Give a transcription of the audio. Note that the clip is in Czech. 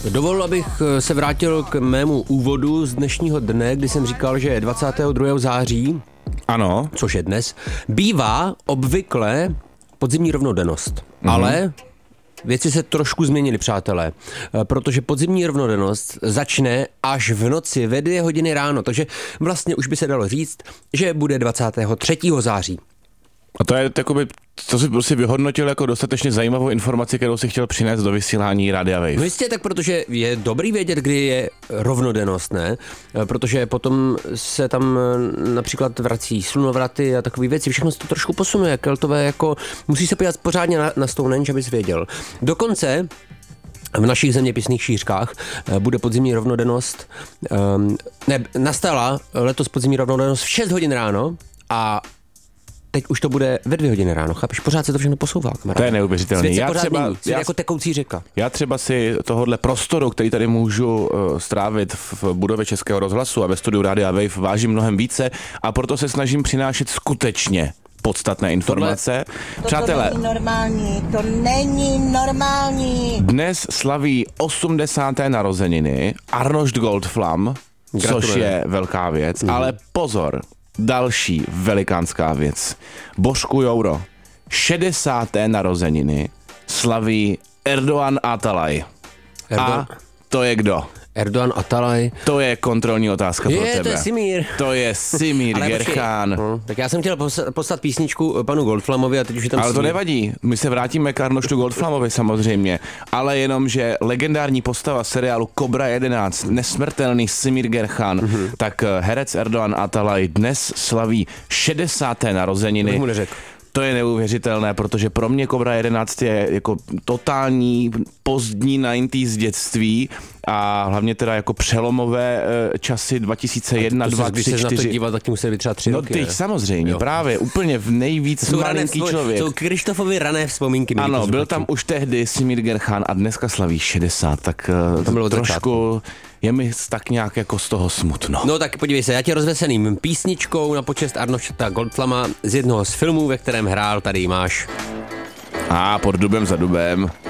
Dovol, abych se vrátil k mému úvodu z dnešního dne, kdy jsem říkal, že 22. září, ano, což je dnes, bývá obvykle podzimní rovnodennost. Ale věci se trošku změnily, přátelé, protože podzimní rovnodennost začne až v noci ve 2 hodiny ráno, takže vlastně už by se dalo říct, že bude 23. září. A to je takoby, co jsi prostě vyhodnotil jako dostatečně zajímavou informaci, kterou si chtěl přinést do vysílání Rádia Wave. No jistě, tak protože je dobrý vědět, kdy je rovnodennost, ne? Protože potom se tam například vrací slunovraty a takové věci, všechno se to trošku posunuje, keltové jako, musí se podívat pořádně na Stonehenge, abys věděl. Dokonce v našich zeměpisných šířkách bude podzimní rovnodennost, nastala letos podzimní rovnodennost v 6 hodin ráno a teď už to bude ve 2 hodiny ráno, chápeš? Pořád se to všechno posouvá, kamarád. To je neuvěřitelné. Já jako tekoucí řeka. Já třeba si tohohle prostoru, který tady můžu strávit v budově Českého rozhlasu a ve studiu Rádia Wave, vážím mnohem více a proto se snažím přinášet skutečně podstatné informace. Přátelé, to není normální. Dnes slaví 80. narozeniny Arnošt Goldflam, což je velká věc, ale pozor, další velikánská věc. Božku Jouro, 60. narozeniny slaví Erdoğan Atalay. A to je kdo? Erdoğan Atalay. To je kontrolní otázka pro tebe. To je Simír. To je Simír Gerchán. Tak já jsem chtěl poslat písničku panu Goldflamovi a teď už je tam Ale to nevadí, my se vrátíme k Arnoštu Goldflamovi samozřejmě, ale jenom, že legendární postava seriálu Kobra 11, nesmrtelný Simír Gerchán, tak herec Erdoğan Atalay dnes slaví 60. narozeniny. To je neuvěřitelné, protože pro mě Kobra 11 je jako totální pozdní 90s dětství a hlavně teda jako přelomové časy 2001, 2, 3, 4. Když se na to dívat, tak ti museli být třeba 3 roky. No teď samozřejmě, jo. Právě úplně v nejvíc malinký člověk. Jsou Krištofovy rané vzpomínky. Ano, byl tam už tehdy Simír Gerchán a dneska slaví 60, tak trošku je mi tak nějak jako z toho smutno. No tak podívej se, já tě rozveselím písničkou na počest Arnošta Goldflama z jednoho z filmů, ve kterém hrál, tady máš. Pod dubem za dubem.